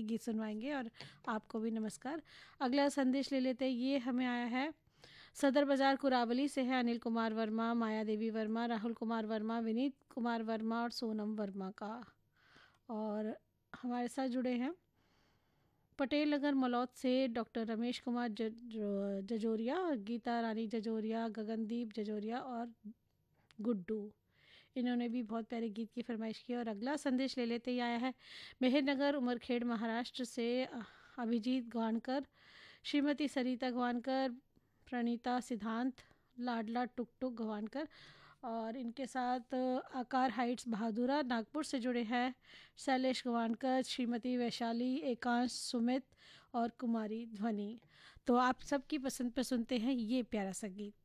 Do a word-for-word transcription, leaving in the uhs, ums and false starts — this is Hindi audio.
गीत सुनवाएंगे। और आपको भी नमस्कार। अगला संदेश ले लेते हैं। ये हमें आया है सदर बाजार कुरावली से है, अनिल कुमार वर्मा, माया देवी वर्मा, राहुल कुमार वर्मा, विनीत कुमार वर्मा और सोनम वर्मा का। और हमारे साथ जुड़े हैं पटेल नगर मलौत से डॉक्टर रमेश कुमार जजोरिया, गीता रानी जजोरिया, गगनदीप जजोरिया और गुड्डू। इन्होंने भी बहुत प्यारे गीत की फरमाइश की। और अगला संदेश ले लेते ही आया है मेहरनगर उमरखेड़ महाराष्ट्र से अभिजीत गवानकर, श्रीमती सरिता गवानकर, प्रणीता सिद्धांत, लाडला टुक टुक गवानकर। और इनके साथ आकार हाइट्स बहादुरा नागपुर से जुड़े हैं शैलेश गवानकर, श्रीमती वैशाली, एकांश, सुमित और कुमारी ध्वनि। तो आप सबकी पसंद पे सुनते हैं ये प्यारा सा गीत।